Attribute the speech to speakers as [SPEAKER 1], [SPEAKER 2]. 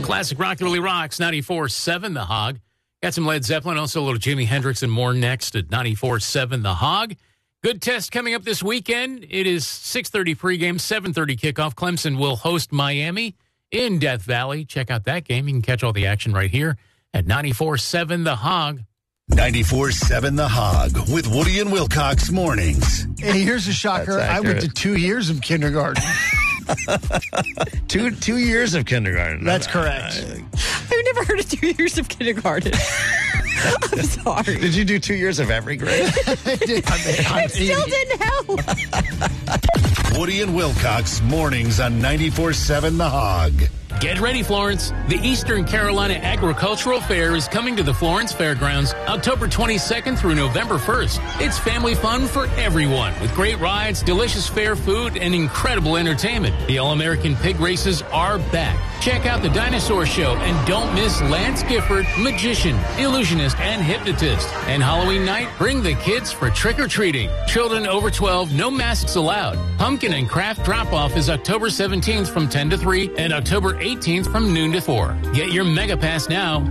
[SPEAKER 1] Classic rock really rocks. 94.7 The Hog. Got some Led Zeppelin, also a little Jimi Hendrix and more next at 94.7 The Hog. Good test coming up this weekend. It is 6:30 pregame, 7:30 kickoff. Clemson will host Miami in Death Valley. Check out that game. You can catch all the action right here at 94.7 The Hog.
[SPEAKER 2] 94.7 The Hog with Woody and Wilcox mornings.
[SPEAKER 3] Hey, here's a shocker. I went to 2 years of kindergarten.
[SPEAKER 4] Two years of kindergarten.
[SPEAKER 3] That's correct.
[SPEAKER 5] I've never heard of 2 years of kindergarten. I'm sorry.
[SPEAKER 4] Did you do 2 years of every grade?
[SPEAKER 5] It still didn't help.
[SPEAKER 2] Woody and Wilcox mornings on 94.7 The Hog.
[SPEAKER 1] Get ready, Florence. The Eastern Carolina Agricultural Fair is coming to the Florence Fairgrounds October 22nd through November 1st. It's family fun for everyone with great rides, delicious fair food, and incredible entertainment. The All-American Pig Races are back. Check out the Dinosaur Show and don't miss Lance Gifford, magician, illusionist, and hypnotist. And Halloween night, bring the kids for trick-or-treating. Children over 12, no masks allowed. Pumpkin and craft drop-off is October 17th from 10 to 3 and October 18th from noon to 4. Get your Mega Pass now